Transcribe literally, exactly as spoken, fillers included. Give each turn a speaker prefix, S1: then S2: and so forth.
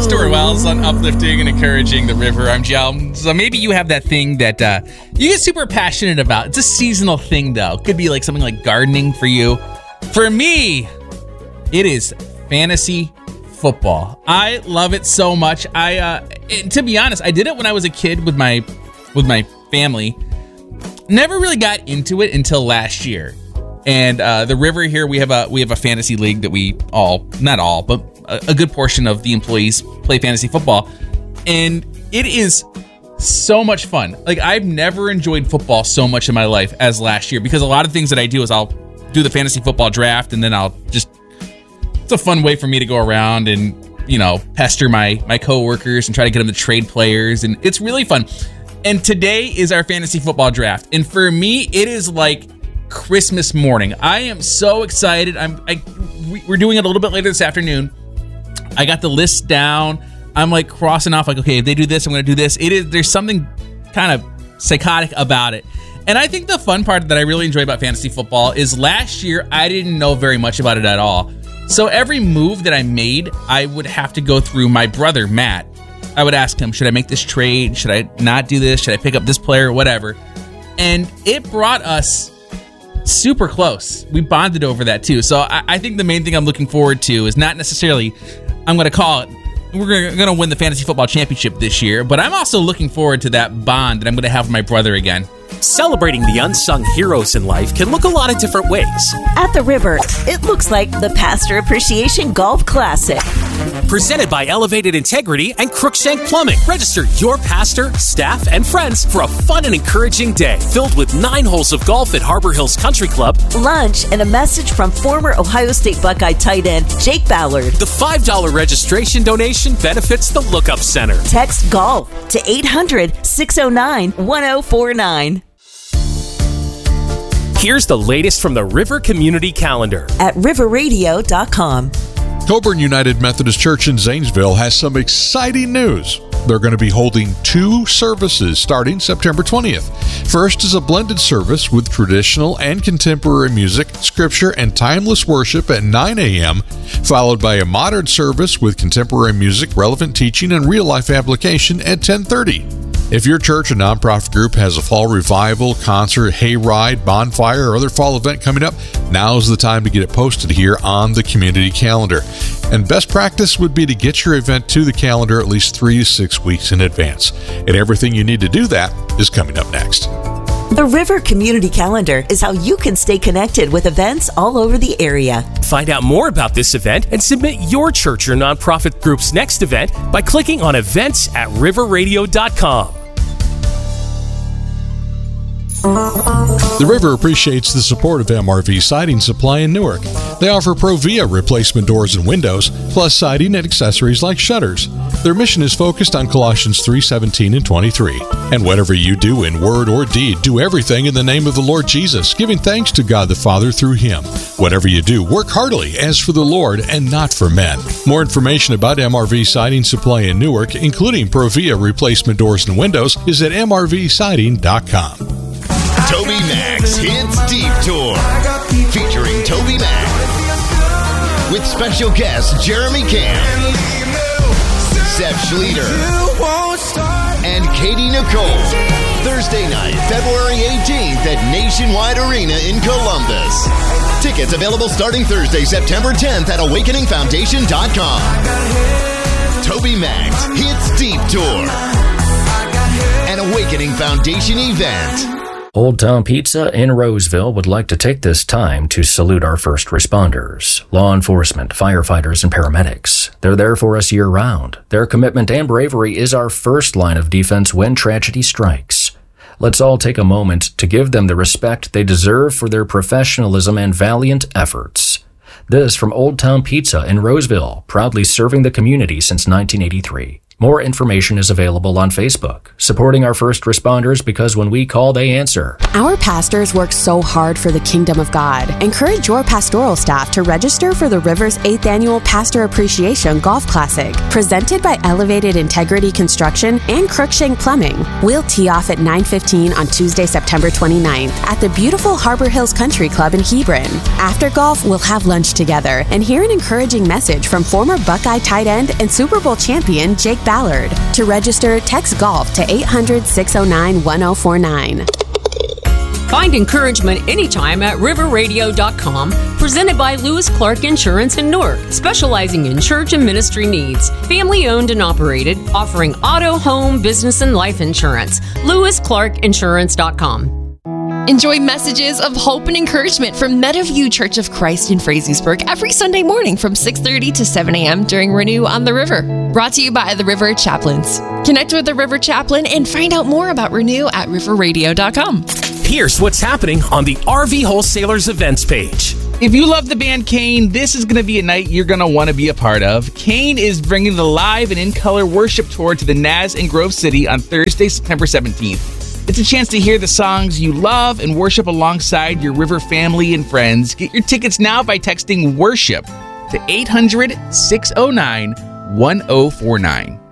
S1: Stuart Wells on Uplifting and Encouraging the River. I'm Joe. So maybe you have that thing that uh, you get super passionate about. It's a seasonal thing, though. Could be like something like gardening for you. For me, it is fantasy football. I love it so much. I, uh, it, to be honest, I did it when I was a kid with my with my family. Never really got into it until last year. And uh, the River here, we have a we have a fantasy league that we all, not all, but a, a good portion of the employees play fantasy football. And it is so much fun. Like, I've never enjoyed football so much in my life as last year, because a lot of things that I do is I'll do the fantasy football draft, and then I'll just, it's a fun way for me to go around and, you know, pester my, my coworkers and try to get them to trade players. And it's really fun. And today is our fantasy football draft. And for me, it is like Christmas morning. I am so excited. I'm I we're doing it a little bit later this afternoon. I got the list down. I'm like crossing off like, okay, if they do this, I'm going to do this. It is there's something kind of psychotic about it. And I think the fun part that I really enjoy about fantasy football is last year I didn't know very much about it at all. So every move that I made, I would have to go through my brother, Matt. I would ask him, should I make this trade? Should I not do this? Should I pick up this player? Whatever. And it brought us super close. We bonded over that too. So I, I think the main thing I'm looking forward to is not necessarily, I'm going to call it, we're going to win the fantasy football championship this year, but I'm also looking forward to that bond that I'm going to have with my brother again.
S2: Celebrating the unsung heroes in life can look a lot of different ways.
S3: At the River, it looks like the Pastor Appreciation Golf Classic.
S2: Presented by Elevated Integrity and Crookshank Plumbing. Register your pastor, staff, and friends for a fun and encouraging day filled with nine holes of golf at Harbor Hills Country Club,
S3: lunch, and a message from former Ohio State Buckeye tight end Jake Ballard.
S2: The five dollars registration donation benefits the Lookup Center.
S3: Text GOLF to eight hundred, six oh nine, one oh four nine.
S2: Here's the latest from the River Community Calendar
S3: at river radio dot com.
S4: Coburn United Methodist Church in Zanesville has some exciting news. They're going to be holding two services starting September twentieth. First is a blended service with traditional and contemporary music, scripture, and timeless worship at nine a.m., followed by a modern service with contemporary music, relevant teaching, and real-life application at ten thirty. If your church or nonprofit group has a fall revival, concert, hayride, bonfire, or other fall event coming up, now's the time to get it posted here on the community calendar. And best practice would be to get your event to the calendar at least three to six weeks in advance. And everything you need to do that is coming up next.
S3: The River Community Calendar is how you can stay connected with events all over the area.
S2: Find out more about this event and submit your church or nonprofit group's next event by clicking on events at river radio dot com.
S4: The River appreciates the support of M R V Siding Supply in Newark. They offer Provia replacement doors and windows, plus siding and accessories like shutters. Their mission is focused on Colossians three seventeen and twenty-three. And whatever you do in word or deed, do everything in the name of the Lord Jesus, giving thanks to God the Father through Him. Whatever you do, work heartily as for the Lord and not for men. More information about M R V Siding Supply in Newark, including Provia replacement doors and windows, is at m r v siding dot com.
S5: Toby Max Hits Deep Tour, featuring Toby Max with special guests Jeremy Camp, Seth Schleter, and Katie Nicole. Thursday night, February eighteenth at Nationwide Arena in Columbus. Tickets available starting Thursday, September tenth at awakening foundation dot com. Toby Max Hits Deep Tour, an Awakening Foundation event.
S6: Old Town Pizza in Roseville would like to take this time to salute our first responders, law enforcement, firefighters, and paramedics. They're there for us year-round. Their commitment and bravery is our first line of defense when tragedy strikes. Let's all take a moment to give them the respect they deserve for their professionalism and valiant efforts. This from Old Town Pizza in Roseville, proudly serving the community since nineteen eighty-three. More information is available on Facebook. Supporting our first responders because when we call, they answer.
S7: Our pastors work so hard for the kingdom of God. Encourage your pastoral staff to register for the River's eighth Annual Pastor Appreciation Golf Classic, presented by Elevated Integrity Construction and Crookshank Plumbing. We'll tee off at nine fifteen on Tuesday, September twenty-ninth at the beautiful Harbor Hills Country Club in Hebron. After golf, we'll have lunch together and hear an encouraging message from former Buckeye tight end and Super Bowl champion Jake Ballard. To register, text GOLF to eight hundred, six oh nine, one oh four nine.
S8: Find encouragement anytime at river radio dot com. Presented by Lewis Clark Insurance in Newark, specializing in church and ministry needs. Family owned and operated, offering auto, home, business, and life insurance. lewis clark insurance dot com.
S9: Enjoy messages of hope and encouragement from Meadowview Church of Christ in Frazeysburg every Sunday morning from six thirty to seven a.m. during Renew on the River. Brought to you by the River Chaplains. Connect with the River Chaplain and find out more about Renew at river radio dot com.
S2: Here's what's happening on the R V Wholesalers events page.
S1: If you love the band Kane, this is going to be a night you're going to want to be a part of. Kane is bringing the live and in-color worship tour to the Naz in Grove City on Thursday, September seventeenth. It's a chance to hear the songs you love and worship alongside your River family and friends. Get your tickets now by texting WORSHIP to eight hundred, six oh nine, one oh four nine.